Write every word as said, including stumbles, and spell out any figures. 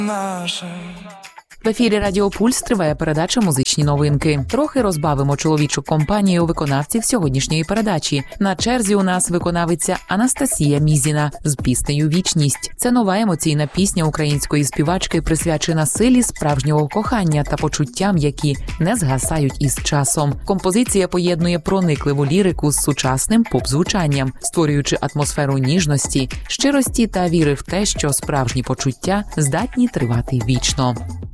В ефірі Радіо Пульс триває передача «Музичні новинки». Трохи розбавимо чоловічу компанію виконавців сьогоднішньої передачі. На черзі у нас виконавиця Анастасія Мізіна з піснею «Вічність». Це нова емоційна пісня української співачки, присвячена силі справжнього кохання та почуттям, які не згасають із часом. Композиція поєднує проникливу лірику з сучасним поп-звучанням, створюючи атмосферу ніжності, щирості та віри в те, що справжні почуття здатні тривати вічно.